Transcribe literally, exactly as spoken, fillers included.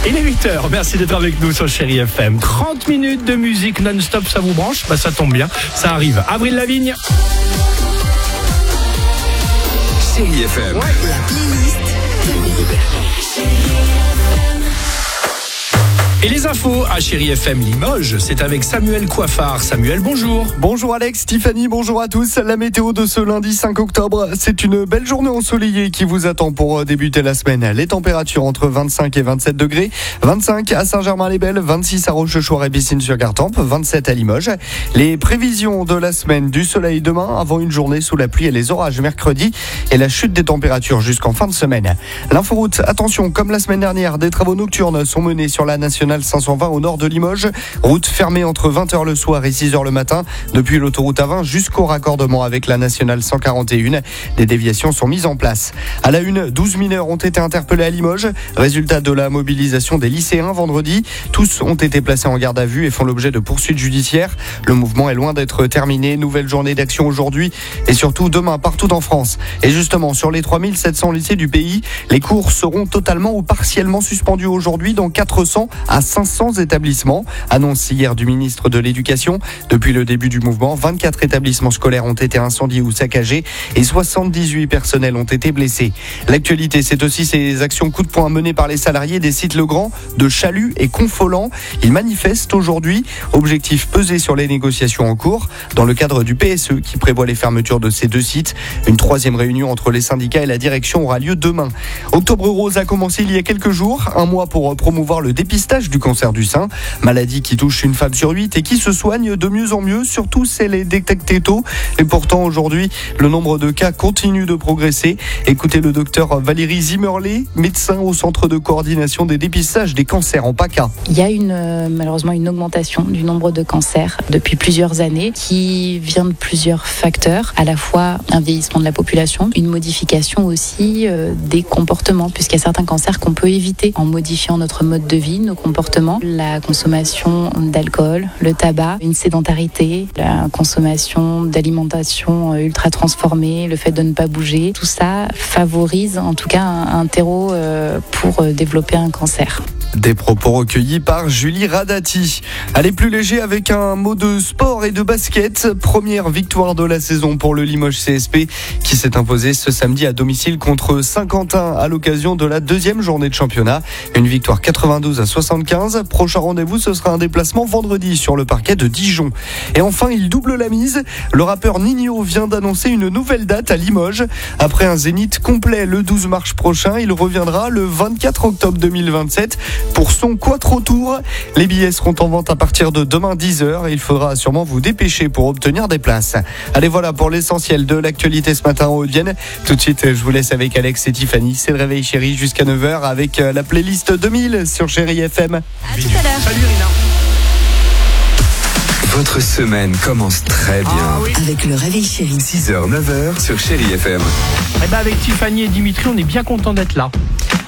Il est huit heures, merci d'être avec nous sur Chérie F M. trente minutes de musique non-stop, ça vous branche? Bah ça tombe bien, ça arrive. Avril Lavigne. Chérie F M. Ouais. La playlist Et les infos à Chérie F M Limoges, c'est avec Samuel Coiffard. Samuel, bonjour. Bonjour Alex, Tiffany, bonjour à tous. La météo de ce lundi cinq octobre, c'est une belle journée ensoleillée qui vous attend pour débuter la semaine. Les températures entre vingt-cinq et vingt-sept degrés, vingt-cinq à Saint-Germain-les-Belles, vingt-six à Rochechouart et Bessines-sur-Gartempe, vingt-sept à Limoges. Les prévisions de la semaine: du soleil demain avant une journée sous la pluie et les orages mercredi et la chute des températures jusqu'en fin de semaine. L'inforoute, attention, comme la semaine dernière, des travaux nocturnes sont menés sur la nationale cinq cent vingt au nord de Limoges. Route fermée entre vingt heures le soir et six heures le matin depuis l'autoroute A vingt jusqu'au raccordement avec la nationale cent quarante et un. Des déviations sont mises en place. À la une, douze mineurs ont été interpellés à Limoges. Résultat de la mobilisation des lycéens vendredi. Tous ont été placés en garde à vue et font l'objet de poursuites judiciaires. Le mouvement est loin d'être terminé. Nouvelle journée d'action aujourd'hui et surtout demain partout en France. Et justement, sur les trois mille sept cents lycées du pays, les cours seront totalement ou partiellement suspendus aujourd'hui dans quatre cents à cinq cents établissements. Annonce hier du ministre de l'Éducation. Depuis le début du mouvement, vingt-quatre établissements scolaires ont été incendiés ou saccagés et soixante-dix-huit personnels ont été blessés. L'actualité, c'est aussi ces actions coup de poing menées par les salariés des sites Legrand, de Chalut et Confolens. Ils manifestent aujourd'hui. Objectif: peser sur les négociations en cours dans le cadre du P S E qui prévoit les fermetures de ces deux sites. Une troisième réunion entre les syndicats et la direction aura lieu demain. Octobre Rose a commencé il y a quelques jours, un mois pour promouvoir le dépistage du cancer du sein, maladie qui touche une femme sur huit et qui se soigne de mieux en mieux, surtout si elle est détectée tôt. Et pourtant aujourd'hui, le nombre de cas continue de progresser. Écoutez le docteur Valérie Zimmerlet, médecin au centre de coordination des dépistages des cancers en PACA. Il y a une, euh, malheureusement une augmentation du nombre de cancers depuis plusieurs années qui vient de plusieurs facteurs, à la fois un vieillissement de la population, une modification aussi euh, des comportements, puisqu'il y a certains cancers qu'on peut éviter en modifiant notre mode de vie, nos comportements, la consommation d'alcool, le tabac, une sédentarité, la consommation d'alimentation ultra transformée, le fait de ne pas bouger, tout ça favorise en tout cas un, un terreau euh, pour développer un cancer. Des propos recueillis par Julie Radati. Allez, plus léger avec un mot de sport et de basket. Première victoire de la saison pour le Limoges C S P qui s'est imposé ce samedi à domicile contre Saint-Quentin à l'occasion de la deuxième journée de championnat. Une victoire quatre-vingt-douze à soixante-quinze. Prochain rendez-vous, ce sera un déplacement vendredi sur le parquet de Dijon. Et enfin, il double la mise. Le rappeur Ninho vient d'annoncer une nouvelle date à Limoges. Après un zénith complet le douze mars prochain, il reviendra le vingt-quatre octobre deux mille vingt-sept pour son Quattro Tour. Les billets seront en vente à partir de demain dix heures et il faudra sûrement vous dépêcher pour obtenir des places. Allez, voilà pour l'essentiel de l'actualité ce matin en Haute-Vienne. Tout de suite, je vous laisse avec Alex et Tiffany. C'est le réveil chéri jusqu'à neuf heures avec la playlist deux mille sur Chérie F M. À tout à l'heure. Salut Rina. Votre semaine commence très bien. Ah oui. Avec le réveil chéri. six heures, neuf heures sur Chérie F M. Eh ben avec Tiffany et Dimitri, on est bien content d'être là.